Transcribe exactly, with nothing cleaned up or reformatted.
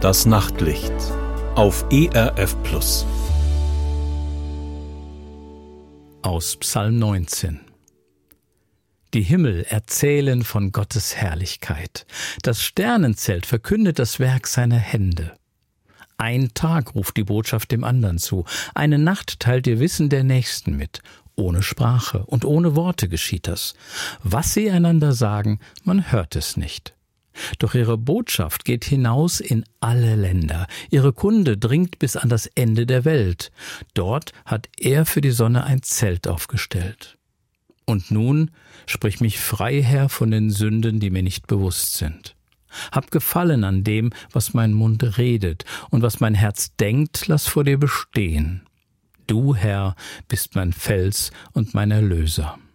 Das Nachtlicht auf E R F Plus. Aus Psalm neunzehn. Die Himmel erzählen von Gottes Herrlichkeit. Das Sternenzelt verkündet das Werk seiner Hände. Ein Tag ruft die Botschaft dem anderen zu. Eine Nacht teilt ihr Wissen der Nächsten mit. Ohne Sprache und ohne Worte geschieht das. Was sie einander sagen, man hört es nicht. Doch ihre Botschaft geht hinaus in alle Länder. Ihre Kunde dringt bis an das Ende der Welt. Dort hat er für die Sonne ein Zelt aufgestellt. Und nun sprich mich frei, Herr, von den Sünden, die mir nicht bewusst sind. Hab Gefallen an dem, was mein Mund redet, und was mein Herz denkt, lass vor dir bestehen. Du, Herr, bist mein Fels und mein Erlöser.